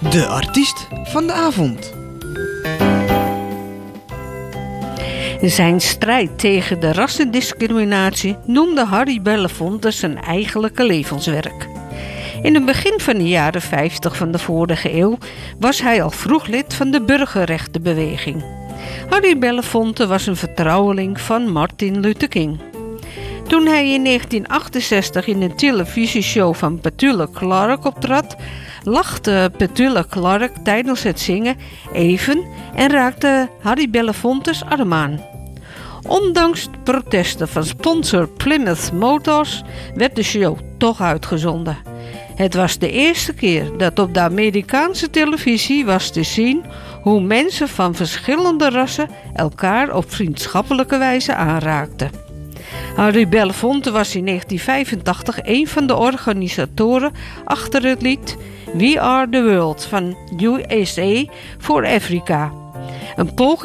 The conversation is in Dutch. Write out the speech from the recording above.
De artiest van de avond. Zijn strijd tegen de rassendiscriminatie noemde Harry Belafonte zijn eigenlijke levenswerk. In het begin van de jaren 50 van de vorige eeuw was hij al vroeg lid van de burgerrechtenbeweging. Harry Belafonte was een vertrouweling van Martin Luther King. Toen hij in 1968 in een televisieshow van Petula Clark optrad, lachte Petula Clark tijdens het zingen even en raakte Harry Belafonte's arm aan. Ondanks de protesten van sponsor Plymouth Motors werd de show toch uitgezonden. Het was de eerste keer dat op de Amerikaanse televisie was te zien hoe mensen van verschillende rassen elkaar op vriendschappelijke wijze aanraakten. Harry Belafonte was in 1985 een van de organisatoren achter het lied We Are The World van USA for Africa. Een poging